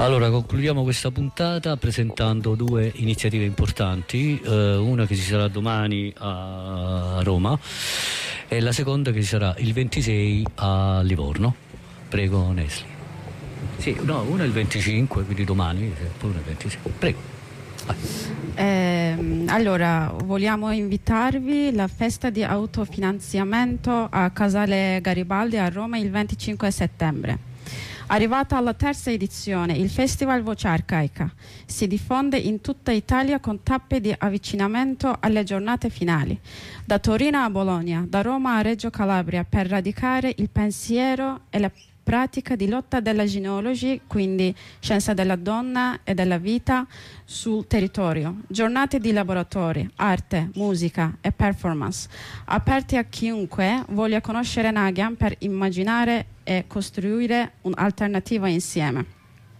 Allora, concludiamo questa puntata presentando due iniziative importanti, una che ci sarà domani a Roma e la seconda che ci sarà il 26 a Livorno. Prego Nesli. Sì, no, una è il 25, quindi domani, poi una è il 26. Prego. Allora, vogliamo invitarvi alla festa di autofinanziamento a Casale Garibaldi a Roma il 25 settembre. Arrivata alla terza edizione, il Festival Voce Arcaica si diffonde in tutta Italia con tappe di avvicinamento alle giornate finali, da Torino a Bologna, da Roma a Reggio Calabria, per radicare il pensiero e la pratica di lotta della genealogia, quindi scienza della donna e della vita sul territorio. Giornate di laboratori, arte, musica e performance, aperti a chiunque voglia conoscere Naghian per immaginare e costruire un'alternativa insieme.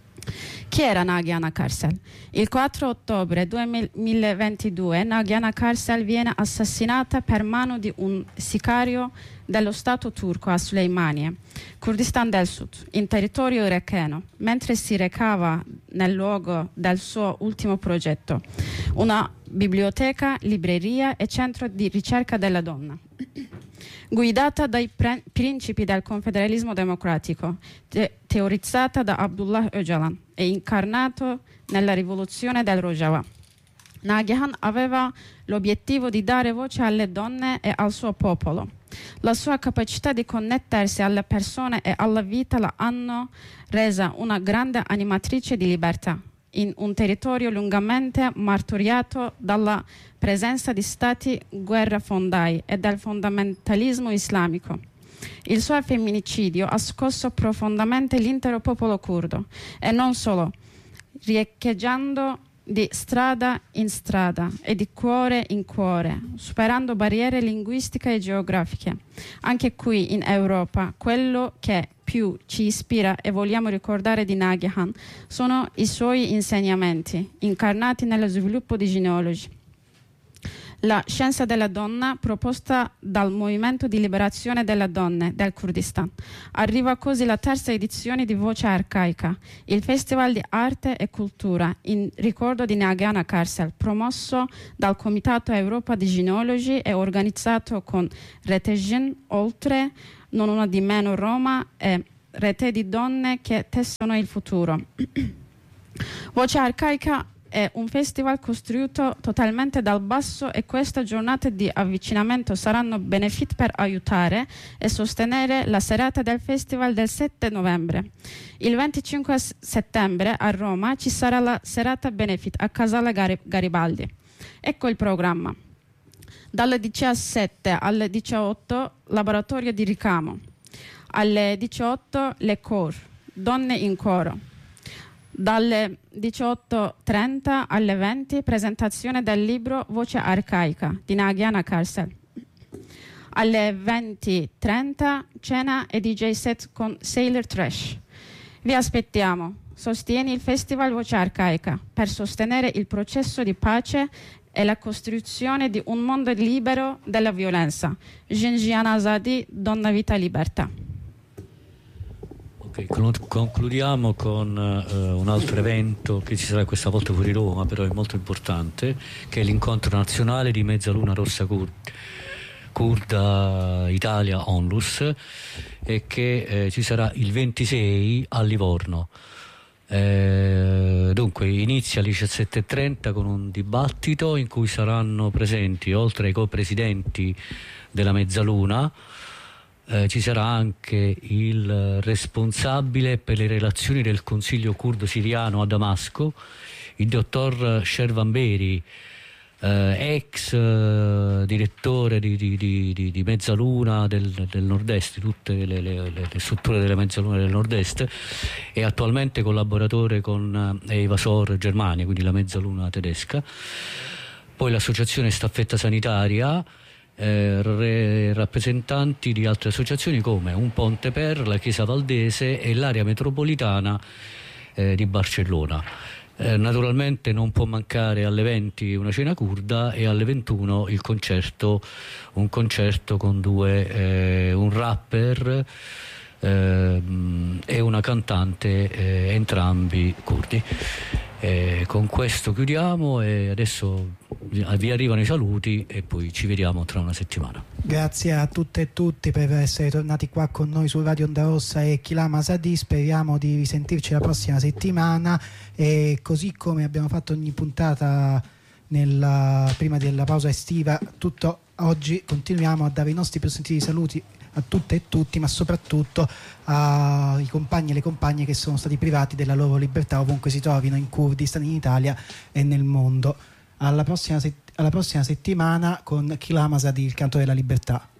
Chi era Nagihan Akarsel? Il 4 ottobre 2022 Nagihan Akarsel viene assassinata per mano di un sicario dello Stato turco a Suleimanie, Kurdistan del Sud, in territorio iracheno, mentre si recava nel luogo del suo ultimo progetto, una biblioteca, libreria e centro di ricerca della donna. Guidata dai principi del confederalismo democratico, teorizzata da Abdullah Öcalan e incarnato nella rivoluzione del Rojava. Nagihan aveva l'obiettivo di dare voce alle donne e al suo popolo. La sua capacità di connettersi alle persone e alla vita la hanno resa una grande animatrice di libertà in un territorio lungamente martoriato dalla presenza di stati guerrafondai e del fondamentalismo islamico. Il suo femminicidio ha scosso profondamente l'intero popolo curdo e non solo, riecheggiando di strada in strada e di cuore in cuore, superando barriere linguistiche e geografiche. Anche qui in Europa, quello che più ci ispira e vogliamo ricordare di Nagihan sono i suoi insegnamenti, incarnati nello sviluppo di genealogia. La scienza della donna, proposta dal Movimento di Liberazione delle Donne del Kurdistan. Arriva così la terza edizione di Voce Arcaica, il festival di arte e cultura in ricordo di Nagihan Akarsel, promosso dal Comitato Europa di Genealogi e organizzato con Rete Gen, oltre, non una di meno, Roma e Rete di donne che tessono il futuro. Voce Arcaica è un festival costruito totalmente dal basso e queste giornate di avvicinamento saranno benefit per aiutare e sostenere la serata del festival del 7 novembre. Il 25 settembre a Roma ci sarà la serata benefit a Casale Garibaldi. Ecco il programma. Dalle 17 alle 18 laboratorio di ricamo, alle 18 le cor, donne in coro. Dalle 18:30 alle 20 presentazione del libro Voce Arcaica di Nagihan Akarsel. Alle 20:30 cena e DJ set con Sailor Trash. Vi aspettiamo. Sostieni il Festival Voce Arcaica per sostenere il processo di pace e la costruzione di un mondo libero dalla violenza. Jinjian Azadi, Donna Vita Libertà. Concludiamo con un altro evento che ci sarà questa volta fuori Roma, però è molto importante, che è l'incontro nazionale di Mezzaluna Rossa Curda Italia Onlus, e che ci sarà il 26 a Livorno. Dunque inizia alle 17:30 con un dibattito in cui saranno presenti, oltre ai co-presidenti della Mezzaluna, ci sarà anche il responsabile per le relazioni del Consiglio curdo siriano a Damasco, il dottor Shervanberi, ex direttore di Mezzaluna del Nord-Est, tutte le strutture della Mezzaluna del Nord-Est, e attualmente collaboratore con Evasor Germania, quindi la Mezzaluna tedesca. Poi l'associazione Staffetta Sanitaria, rappresentanti di altre associazioni come Un Ponte Per, la Chiesa Valdese e l'area metropolitana di Barcellona. Naturalmente non può mancare alle 20 una cena curda e alle 21 un concerto con un rapper e una cantante, entrambi curdi. Con questo chiudiamo e adesso vi arrivano i saluti e poi ci vediamo tra una settimana. Grazie a tutte e tutti per essere tornati qua con noi su Radio Onda Rossa e Chilama Sadi. Speriamo di risentirci la prossima settimana, e così come abbiamo fatto ogni puntata prima della pausa estiva, oggi continuiamo a dare i nostri più sentiti saluti a tutte e tutti, ma soprattutto ai compagni e le compagne che sono stati privati della loro libertà ovunque si trovino, in Kurdistan, in Italia e nel mondo. Alla prossima settimana con Chilama Sadi, il canto della libertà.